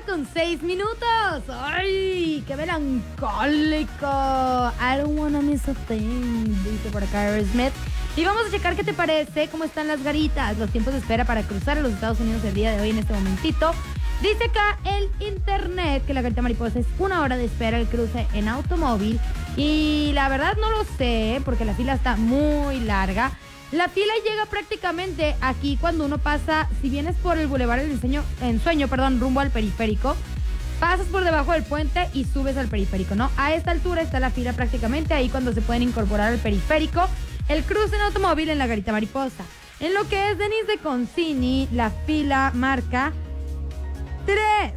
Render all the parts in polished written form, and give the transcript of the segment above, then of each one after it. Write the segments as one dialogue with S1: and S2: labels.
S1: con 6 minutos. ¡Ay, qué melancólico! I don't wanna miss a thing, dice por acá Aerosmith. Y vamos a checar qué te parece, cómo están las garitas, los tiempos de espera para cruzar a los Estados Unidos el día de hoy en este momentito. Dice acá el internet que la garita mariposa es 1 hora de espera el cruce en automóvil. Y la verdad no lo sé, porque la fila está muy larga. La fila llega prácticamente aquí cuando uno pasa, si vienes por el Boulevard del Ensueño, rumbo al periférico, pasas por debajo del puente y subes al periférico, ¿no? A esta altura está la fila prácticamente ahí cuando se pueden incorporar al periférico. El cruce en automóvil en la garita mariposa. En lo que es Denis de Concini, la fila marca 3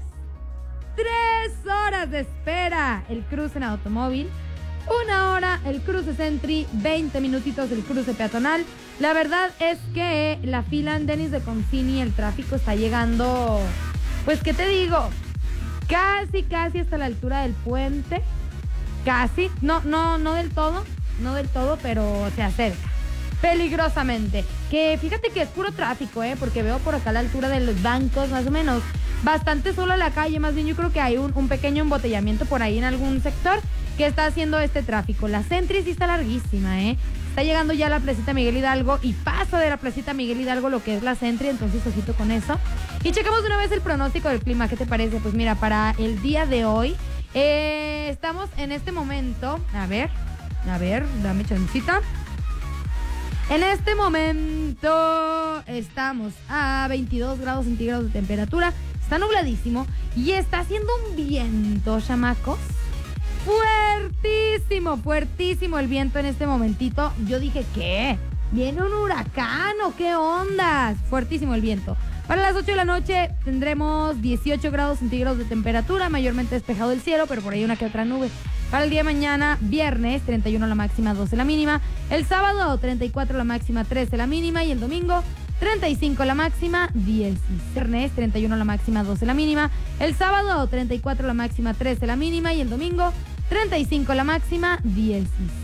S1: horas de espera el cruce en automóvil. 1 hora el cruce Sentry, 20 minutitos el cruce peatonal. La verdad es que la fila en Denis de Concini, el tráfico está llegando, pues, ¿qué te digo? Casi hasta la altura del puente. Casi, no del todo, pero se acerca. Peligrosamente. Que fíjate que es puro tráfico, porque veo por acá a la altura de los bancos, más o menos, bastante sola la calle. Más bien yo creo que hay un pequeño embotellamiento por ahí en algún sector que está haciendo este tráfico. La Sentry sí está larguísima, Está llegando ya a la Placita Miguel Hidalgo y pasa de la Placita Miguel Hidalgo lo que es la Sentry, entonces ojito con eso. Y checamos de una vez el pronóstico del clima, ¿qué te parece? Pues mira, para el día de hoy, estamos en este momento, a ver, dame chancita. En este momento estamos a 22 grados centígrados de temperatura, está nubladísimo y está haciendo un viento, chamacos. Fuertísimo el viento en este momentito. Yo dije, ¿qué? ¿Viene un huracán o qué ondas? Fuertísimo el viento. Para las 8 de la noche tendremos 18 grados centígrados de temperatura, mayormente despejado el cielo, pero por ahí una que otra nube. Para el día de mañana, viernes, 31 la máxima, 12 la mínima. El sábado, 34 la máxima, 13 la mínima. Y el domingo, 35 la máxima, 10. Viernes, 31 la máxima, 12 la mínima. El sábado, 34 la máxima, 13 la mínima. Y el domingo, 35 la máxima, 10.